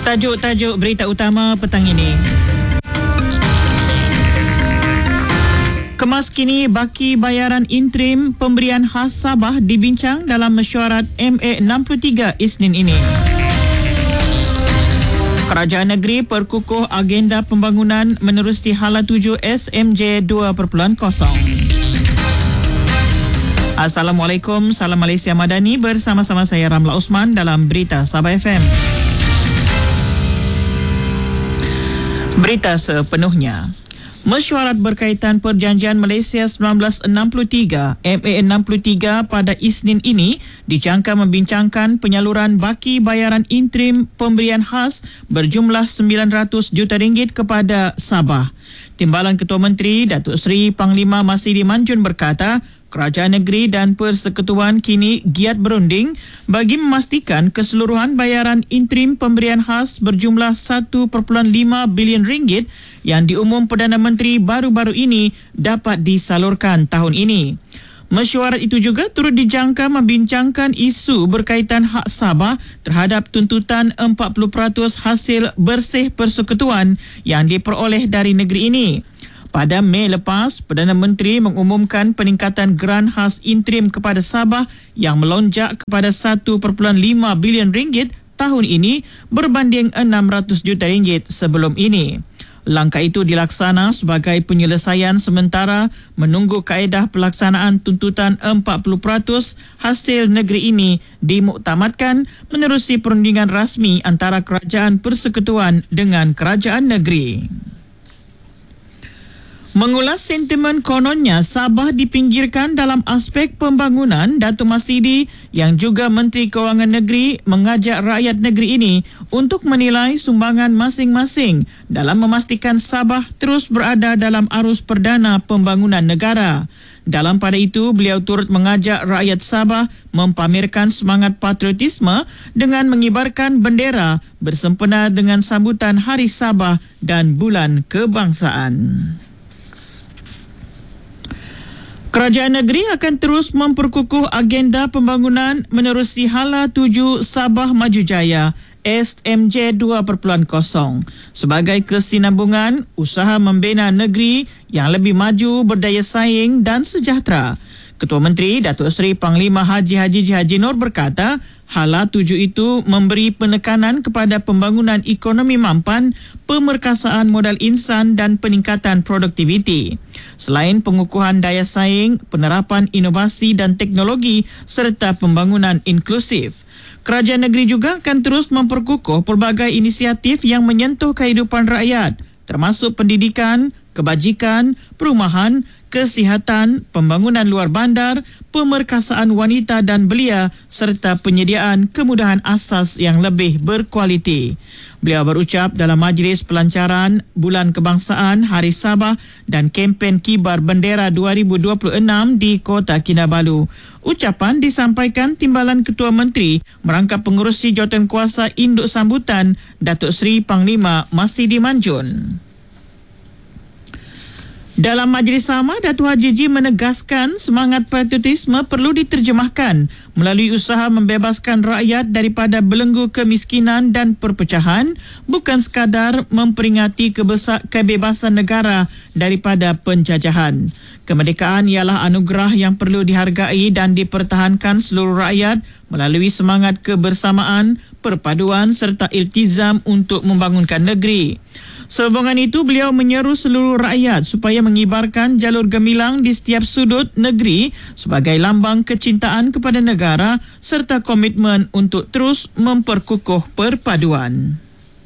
Tajuk-tajuk berita utama petang ini. Kemas kini baki bayaran interim pemberian khas Sabah dibincang dalam mesyuarat MA63 Isnin ini. Kerajaan negeri perkukuh agenda pembangunan menerusi Hala 7 SMJ 2.0. Assalamualaikum, salam Malaysia Madani, bersama-sama saya Ramla Osman dalam Berita Sabah FM. Berita sepenuhnya. Mesyuarat berkaitan Perjanjian Malaysia 1963 MA63 pada Isnin ini dijangka membincangkan penyaluran baki bayaran interim pemberian khas berjumlah 900 juta ringgit kepada Sabah. Timbalan Ketua Menteri Datuk Seri Panglima Masidi Manjun berkata, Kerajaan Negeri dan Persekutuan kini giat berunding bagi memastikan keseluruhan bayaran interim pemberian khas berjumlah 1.5 bilion ringgit yang diumum Perdana Menteri baru-baru ini dapat disalurkan tahun ini. Mesyuarat itu juga turut dijangka membincangkan isu berkaitan hak Sabah terhadap tuntutan 40% hasil bersih persekutuan yang diperoleh dari negeri ini. Pada Mei lepas, Perdana Menteri mengumumkan peningkatan geran khas interim kepada Sabah yang melonjak kepada 1.5 bilion ringgit tahun ini berbanding 600 juta ringgit sebelum ini. Langkah itu dilaksana sebagai penyelesaian sementara menunggu kaedah pelaksanaan tuntutan 40% hasil negeri ini dimuktamadkan menerusi perundingan rasmi antara Kerajaan Persekutuan dengan Kerajaan Negeri. Mengulas sentimen kononnya Sabah dipinggirkan dalam aspek pembangunan, Datuk Masidi yang juga Menteri Kewangan Negeri mengajak rakyat negeri ini untuk menilai sumbangan masing-masing dalam memastikan Sabah terus berada dalam arus perdana pembangunan negara. Dalam pada itu, beliau turut mengajak rakyat Sabah mempamerkan semangat patriotisme dengan mengibarkan bendera bersempena dengan sambutan Hari Sabah dan Bulan Kebangsaan. Kerajaan negeri akan terus memperkukuh agenda pembangunan menerusi Hala 7 Sabah Maju Jaya SMJ 2.0 sebagai kesinambungan usaha membina negeri yang lebih maju, berdaya saing dan sejahtera. Ketua Menteri Datuk Seri Panglima Haji Haji Nur berkata, Hala 7 itu memberi penekanan kepada pembangunan ekonomi mampan, pemerkasaan modal insan dan peningkatan produktiviti. Selain pengukuhan daya saing, penerapan inovasi dan teknologi serta pembangunan inklusif. Kerajaan negeri juga akan terus memperkukuh pelbagai inisiatif yang menyentuh kehidupan rakyat, termasuk pendidikan, kebajikan, perumahan, kesihatan, pembangunan luar bandar, pemerkasaan wanita dan belia serta penyediaan kemudahan asas yang lebih berkualiti. Beliau berucap dalam majlis pelancaran Bulan Kebangsaan Hari Sabah dan kempen Kibar Bendera 2026 di Kota Kinabalu. Ucapan disampaikan Timbalan Ketua Menteri merangkap pengerusi Jawatankuasa Induk Sambutan Datuk Seri Panglima Masidi Manjun. Dalam majlis sama, Datuk Haji Ji menegaskan semangat patriotisme perlu diterjemahkan melalui usaha membebaskan rakyat daripada belenggu kemiskinan dan perpecahan, bukan sekadar memperingati kebebasan negara daripada penjajahan. Kemerdekaan ialah anugerah yang perlu dihargai dan dipertahankan seluruh rakyat melalui semangat kebersamaan, perpaduan serta iltizam untuk membangunkan negeri. Sehubungan itu, beliau menyeru seluruh rakyat supaya mengibarkan jalur gemilang di setiap sudut negeri sebagai lambang kecintaan kepada negara serta komitmen untuk terus memperkukuh perpaduan.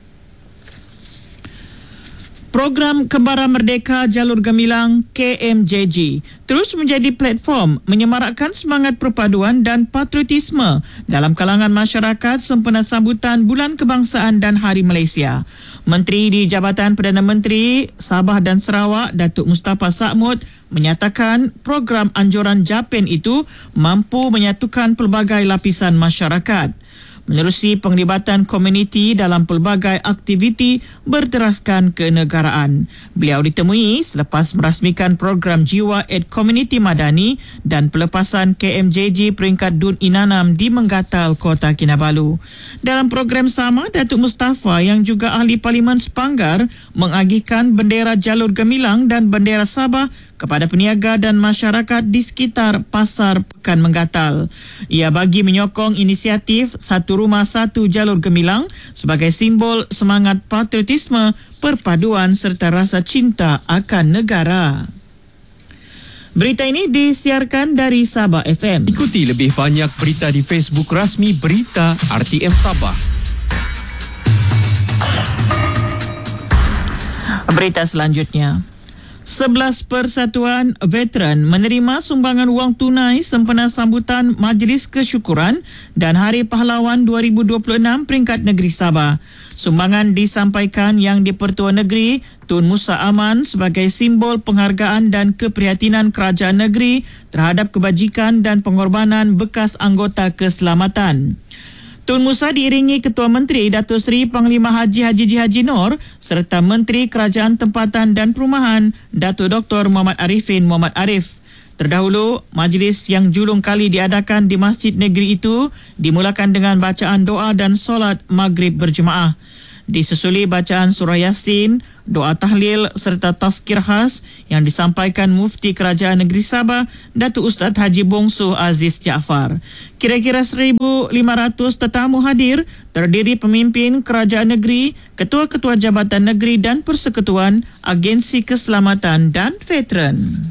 Program Kembara Merdeka Jalur Gemilang KMJG terus menjadi platform menyemarakkan semangat perpaduan dan patriotisme dalam kalangan masyarakat sempena sambutan Bulan Kebangsaan dan Hari Malaysia. Menteri di Jabatan Perdana Menteri Sabah dan Sarawak Datuk Mustafa Sa'mud menyatakan program anjuran JAPEN itu mampu menyatukan pelbagai lapisan masyarakat. menerusi penglibatan komuniti dalam pelbagai aktiviti berteraskan kenegaraan. Beliau ditemui selepas merasmikan program Jiwa Ed Komuniti Madani dan pelepasan KMJJ peringkat Dun Inanam di Menggatal, Kota Kinabalu. Dalam program sama, Datuk Mustafa yang juga ahli Parlimen Sepanggar mengagihkan bendera jalur gemilang dan bendera Sabah kepada peniaga dan masyarakat di sekitar Pasar Pekan Menggatal. Ia bagi menyokong inisiatif Satu Rumah Satu Jalur Gemilang sebagai simbol semangat patriotisme, perpaduan serta rasa cinta akan negara. Berita ini disiarkan dari Sabah FM. Ikuti lebih banyak berita di Facebook rasmi Berita RTM Sabah. Berita selanjutnya. 11 persatuan veteran menerima sumbangan wang tunai sempena sambutan Majlis Kesyukuran dan Hari Pahlawan 2026 peringkat negeri Sabah. Sumbangan disampaikan Yang di-Pertua Negeri Tun Musa Aman sebagai simbol penghargaan dan keprihatinan kerajaan negeri terhadap kebajikan dan pengorbanan bekas anggota keselamatan. Tun Musa diiringi Ketua Menteri Datuk Seri Panglima Haji Haji Nur serta Menteri Kerajaan Tempatan dan Perumahan Datuk Dr. Muhammad Arifin Muhammad Arif. Terdahulu, majlis yang julung kali diadakan di Masjid Negeri itu dimulakan dengan bacaan doa dan solat maghrib berjemaah. Disusuli bacaan surah Yasin, doa tahlil serta tazkir khas yang disampaikan Mufti Kerajaan Negeri Sabah, Datuk Ustaz Haji Bongsu Aziz Jaafar. Kira-kira 1,500 tetamu hadir, terdiri pemimpin kerajaan negeri, ketua-ketua jabatan negeri dan persekutuan, agensi keselamatan dan veteran.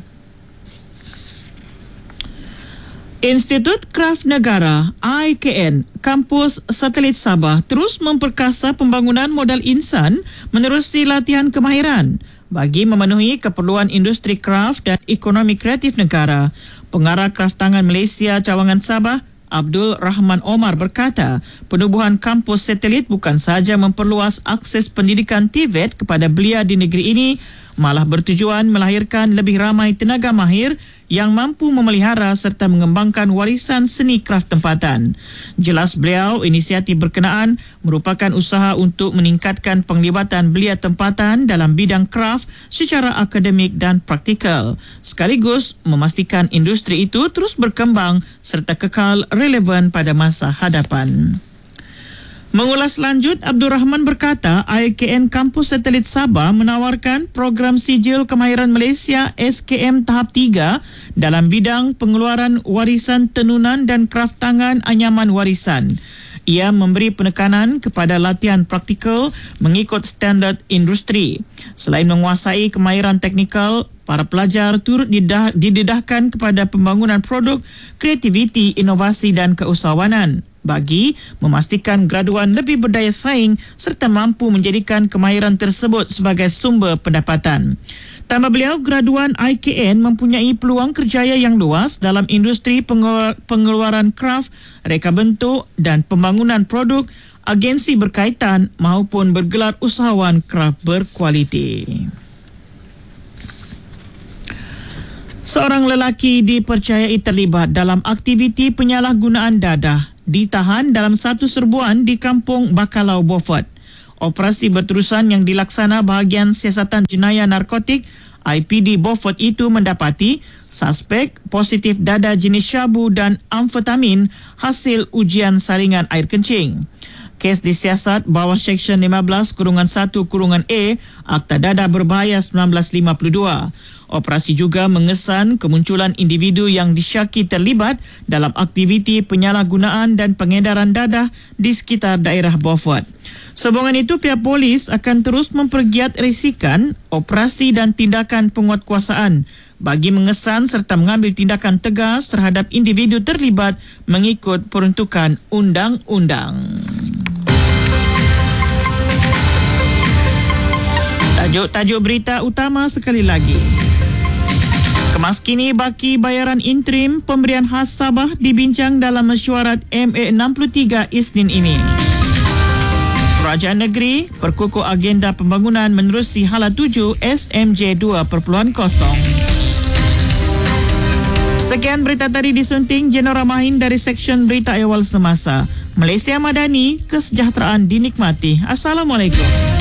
Institut Kraf Negara IKN Kampus Satelit Sabah terus memperkasa pembangunan modal insan menerusi latihan kemahiran bagi memenuhi keperluan industri kraf dan ekonomi kreatif negara. Pengarah Kraftangan Malaysia Cawangan Sabah Abdul Rahman Omar berkata, penubuhan kampus satelit bukan sahaja memperluas akses pendidikan TVET kepada belia di negeri ini, malah bertujuan melahirkan lebih ramai tenaga mahir yang mampu memelihara serta mengembangkan warisan seni kraf tempatan. Jelas beliau, inisiatif berkenaan merupakan usaha untuk meningkatkan penglibatan belia tempatan dalam bidang kraf secara akademik dan praktikal, sekaligus memastikan industri itu terus berkembang serta kekal relevan pada masa hadapan. Mengulas lanjut, Abdul Rahman berkata IKN Kampus Satelit Sabah menawarkan program sijil kemahiran Malaysia SKM tahap 3 dalam bidang pengeluaran warisan tenunan dan kraftangan anyaman warisan. Ia memberi penekanan kepada latihan praktikal mengikut standard industri. Selain menguasai kemahiran teknikal, para pelajar turut didedahkan kepada pembangunan produk, kreativiti, inovasi dan keusahawanan bagi memastikan graduan lebih berdaya saing serta mampu menjadikan kemahiran tersebut sebagai sumber pendapatan. Tambah beliau, graduan IKN mempunyai peluang kerjaya yang luas dalam industri pengeluaran kraf, reka bentuk dan pembangunan produk, agensi berkaitan maupun bergelar usahawan kraf berkualiti. Seorang lelaki dipercayai terlibat dalam aktiviti penyalahgunaan dadah ditahan dalam satu serbuan di Kampung Bakalau, Beaufort. Operasi berterusan yang dilaksana bahagian siasatan jenayah narkotik IPD Beaufort itu mendapati suspek positif dadah jenis syabu dan amfetamin hasil ujian saringan air kencing. Kes disiasat bawah Seksyen 15-1-A Akta Dadah Berbahaya 1952. Operasi juga mengesan kemunculan individu yang disyaki terlibat dalam aktiviti penyalahgunaan dan pengedaran dadah di sekitar daerah Beaufort. Sambungan itu, pihak polis akan terus mempergiat risikan operasi dan tindakan penguatkuasaan bagi mengesan serta mengambil tindakan tegas terhadap individu terlibat mengikut peruntukan undang-undang. Tajuk berita utama sekali lagi. Kemaskini baki bayaran interim pemberian khas Sabah dibincang dalam mesyuarat MA63 Isnin ini. Kerajaan negeri perkukuh agenda pembangunan menerusi Hala 7 SMJ 2.0. Sekian berita tadi disunting Jenora Mahin dari Seksyen Berita Awal Semasa. Malaysia Madani, kesejahteraan dinikmati. Assalamualaikum.